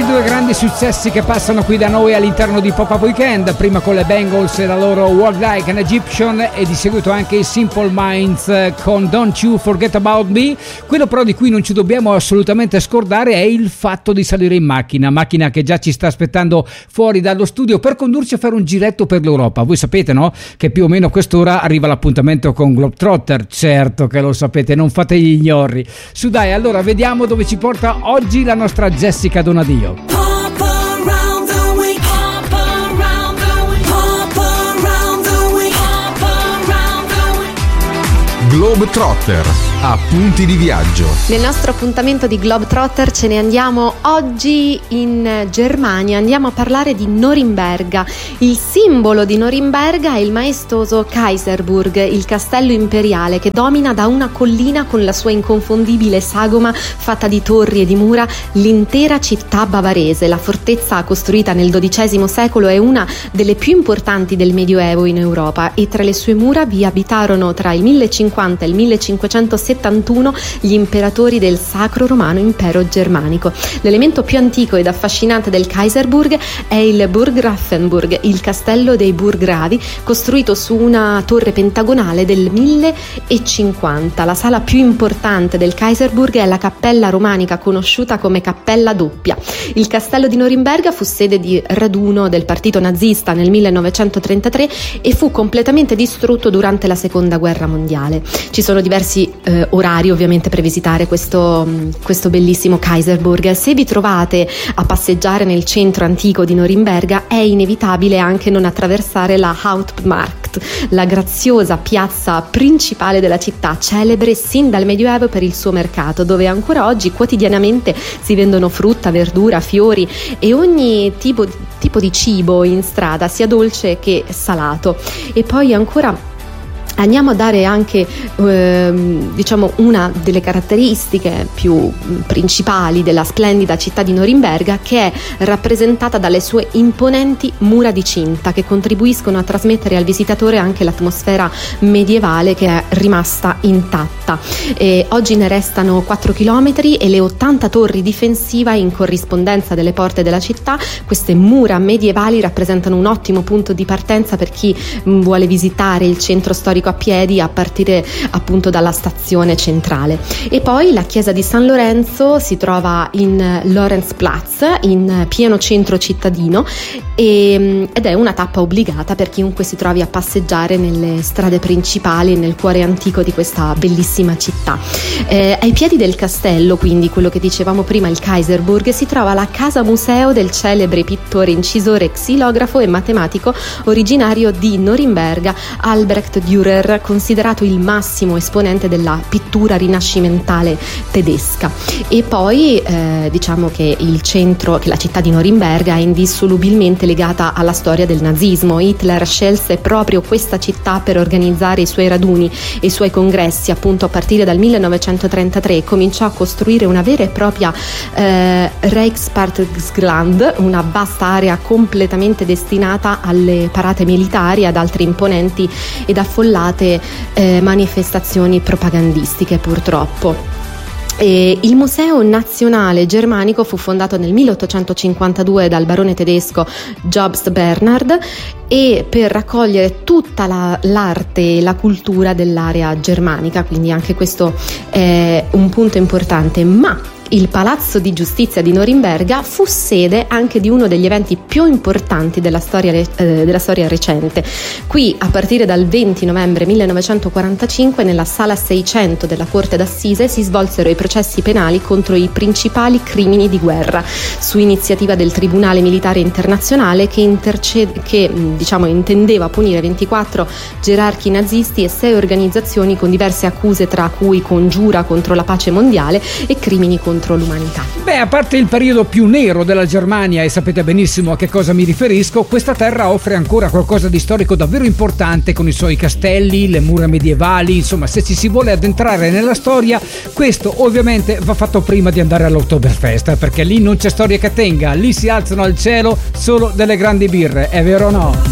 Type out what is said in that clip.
due grandi successi che passano qui da noi all'interno di Pop-Up Weekend, prima con le Bengals e la loro Walk Like an Egyptian e di seguito anche i Simple Minds con Don't You Forget About Me. Quello però di cui non ci dobbiamo assolutamente scordare è il fatto di salire in macchina che già ci sta aspettando fuori dallo studio per condurci a fare un giretto per l'Europa. Voi sapete, no? Che più o meno a quest'ora arriva l'appuntamento con Globetrotter, certo che lo sapete, non fate gli ignorri. Su dai, allora vediamo dove ci porta oggi la nostra Jessica Donadio. Globetrotter, appunti di viaggio. Nel nostro appuntamento di Globetrotter ce ne andiamo oggi in Germania, andiamo a parlare di Norimberga. Il simbolo di Norimberga è il maestoso Kaiserburg, il castello imperiale che domina da una collina con la sua inconfondibile sagoma fatta di torri e di mura l'intera città bavarese. La fortezza costruita nel XII secolo è una delle più importanti del Medioevo in Europa e tra le sue mura vi abitarono tra il 1050 e il 1571 gli imperatori del Sacro Romano Impero Germanico. L'elemento più antico ed affascinante del Kaiserburg è il Burggrafenburg, il castello dei burggravi, costruito su una torre pentagonale del 1050. La sala più importante del Kaiserburg è la cappella romanica conosciuta come Cappella Doppia. Il castello di Norimberga fu sede di raduno del partito nazista nel 1933 e fu completamente distrutto durante la Seconda Guerra Mondiale. Ci sono diversi orari ovviamente per visitare questo bellissimo Kaiserburg. Se vi trovate a passeggiare nel centro antico di Norimberga è inevitabile anche non attraversare la Hauptmarkt, la graziosa piazza principale della città, celebre sin dal Medioevo per il suo mercato, dove ancora oggi quotidianamente si vendono frutta, verdura, fiori e ogni tipo di cibo in strada, sia dolce che salato. E poi ancora andiamo a dare anche una delle caratteristiche più principali della splendida città di Norimberga, che è rappresentata dalle sue imponenti mura di cinta che contribuiscono a trasmettere al visitatore anche l'atmosfera medievale che è rimasta intatta. Oggi ne restano 4 chilometri e le 80 torri difensive in corrispondenza delle porte della città. Queste mura medievali rappresentano un ottimo punto di partenza per chi vuole visitare il centro storico a piedi a partire appunto dalla stazione centrale. E poi la chiesa di San Lorenzo si trova in Lorenzplatz, in pieno centro cittadino, ed è una tappa obbligata per chiunque si trovi a passeggiare nelle strade principali e nel cuore antico di questa bellissima città. Ai piedi del castello, quindi quello che dicevamo prima, il Kaiserburg, si trova la casa museo del celebre pittore, incisore, xilografo e matematico originario di Norimberga, Albrecht Dürer, considerato il massimo esponente della pittura rinascimentale tedesca. E poi diciamo che che la città di Norimberga è indissolubilmente legata alla storia del nazismo. Hitler scelse proprio questa città per organizzare i suoi raduni e i suoi congressi. Appunto a partire dal 1933 cominciò a costruire una vera e propria Reichsparkland, una vasta area completamente destinata alle parate militari e ad altre imponenti ed affollate manifestazioni propagandistiche, purtroppo. Il Museo Nazionale Germanico fu fondato nel 1852 dal barone tedesco Jobst Bernhard e per raccogliere tutta l'arte e la cultura dell'area germanica, quindi anche questo è un punto importante. Ma il Palazzo di Giustizia di Norimberga fu sede anche di uno degli eventi più importanti della storia recente. Qui, a partire dal 20 novembre 1945, nella Sala 600 della Corte d'Assise si svolsero i processi penali contro i principali crimini di guerra, su iniziativa del Tribunale Militare Internazionale che intendeva punire 24 gerarchi nazisti e 6 organizzazioni con diverse accuse, tra cui congiura contro la pace mondiale e crimini contro l'umanità. A parte il periodo più nero della Germania, e sapete benissimo a che cosa mi riferisco, questa terra offre ancora qualcosa di storico davvero importante con i suoi castelli, le mura medievali. Insomma, se ci si vuole addentrare nella storia, questo ovviamente va fatto prima di andare all'Oktoberfest, perché lì non c'è storia che tenga, lì si alzano al cielo solo delle grandi birre, è vero o no?